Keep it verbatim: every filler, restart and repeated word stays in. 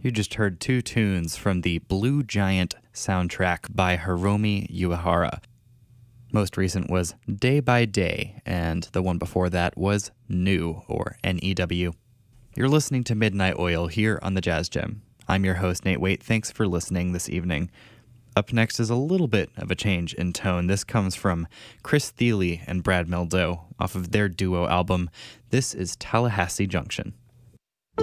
You just heard two tunes from the Blue Giant soundtrack by Hiromi Uehara. Most recent was Day by Day, and the one before that was New, or N E W. You're listening to Midnight Oil here on the Jazz Gem. I'm your host, Nate Waite. Thanks for listening this evening. Up next is a little bit of a change in tone. This comes from Chris Thile and Brad Mehldau off of their duo album. This is Tallahassee Junction.